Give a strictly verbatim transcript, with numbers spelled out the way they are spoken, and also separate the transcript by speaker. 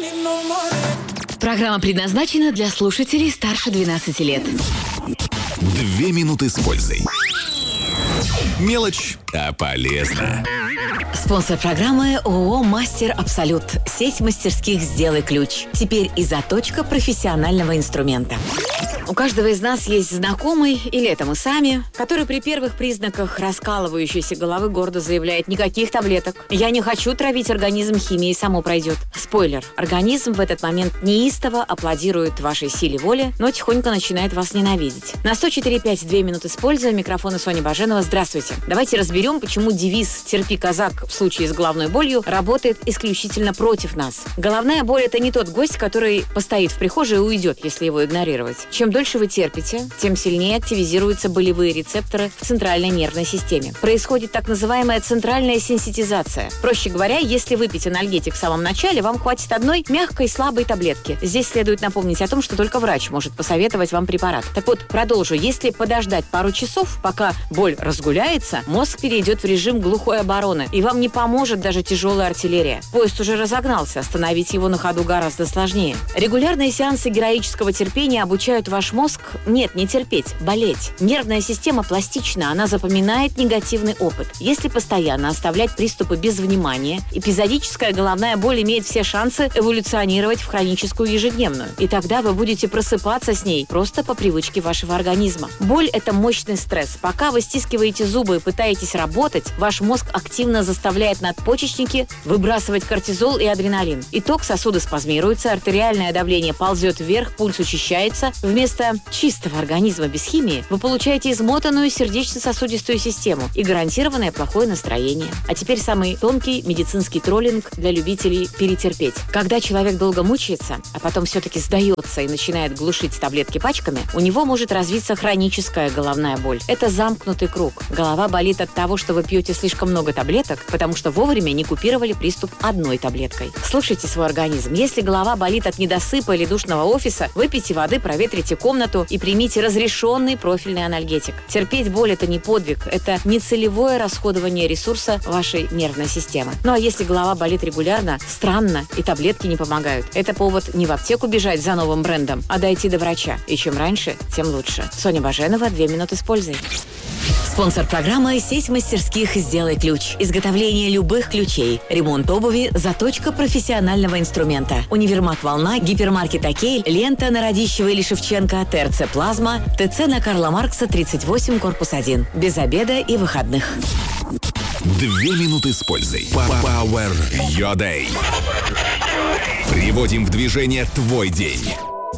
Speaker 1: Программа предназначена для слушателей старше двенадцати лет.
Speaker 2: Две минуты с пользой. Мелочь, а полезно.
Speaker 1: Спонсор программы ООО «Мастер Абсолют». Сеть мастерских «Сделай ключ». Теперь и заточка профессионального инструмента. У каждого из нас есть знакомый, или это мы сами, который при первых признаках раскалывающейся головы гордо заявляет: никаких таблеток. Я не хочу травить организм химией, само пройдет. Спойлер. Организм в этот момент неистово аплодирует вашей силе воли, но тихонько начинает вас ненавидеть. На сто четыре и пять две минуты с пользой. Микрофона Соня Баженова. Здравствуйте. Давайте разберем, почему девиз «Терпи, казак» в случае с головной болью работает исключительно против нас. Головная боль – это не тот гость, который постоит в прихожей и уйдет, если его игнорировать. Чем дольше вы терпите, тем сильнее активизируются болевые рецепторы в центральной нервной системе. Происходит так называемая центральная сенситизация. Проще говоря, если выпить анальгетик в самом начале, вам хватит одной мягкой слабой таблетки. Здесь следует напомнить о том, что только врач может посоветовать вам препарат. Так вот, продолжу. Если подождать пару часов, пока боль разгуляется, мозг перейдет в режим глухой обороны, и вам не поможет даже тяжелая артиллерия. Поезд уже разогнался, остановить его на ходу гораздо сложнее. Регулярные сеансы героического терпения обучают ваш мозг, нет, не терпеть, болеть. Нервная система пластична, она запоминает негативный опыт. Если постоянно оставлять приступы без внимания, эпизодическая головная боль имеет все шансы эволюционировать в хроническую ежедневную. И тогда вы будете просыпаться с ней просто по привычке вашего организма. Боль – это мощный стресс. Пока вы стискиваете зубы и пытаетесь работать, ваш мозг активно заставляет надпочечники выбрасывать кортизол и адреналин. Итог: сосуды спазмируются, артериальное давление ползет вверх, пульс учащается. Вместо чистого организма без химии вы получаете измотанную сердечно-сосудистую систему и гарантированное плохое настроение. А теперь самый тонкий медицинский троллинг для любителей перетерпеть. Когда человек долго мучается, а потом все-таки сдается и начинает глушить таблетки пачками, у него может развиться хроническая головная боль. Это замкнутый круг. Голова болит от того, что вы пьете слишком много таблеток, потому что вовремя не купировали приступ одной таблеткой. Слушайте свой организм. Если голова болит от недосыпа или душного офиса, выпейте воды, проветрите комнату и примите разрешенный профильный анальгетик. Терпеть боль – это не подвиг, это нецелевое расходование ресурса вашей нервной системы. Ну а если голова болит регулярно, странно, и таблетки не помогают, это повод не в аптеку бежать за новым брендом, а дойти до врача. И чем раньше, тем лучше. Соня Баженова, две минуты с пользой. Спонсор программы – сеть мастерских «Сделай ключ». Изготовление любых ключей, ремонт обуви, заточка профессионального инструмента. Универмаг «Волна», гипермаркет «Окей», лента на Радищева или Шевченко, ТРЦ «Плазма», ТЦ на Карла Маркса, тридцать восемь, корпус один. Без обеда и выходных.
Speaker 2: Две минуты с пользой. Power your day. Приводим в движение твой день.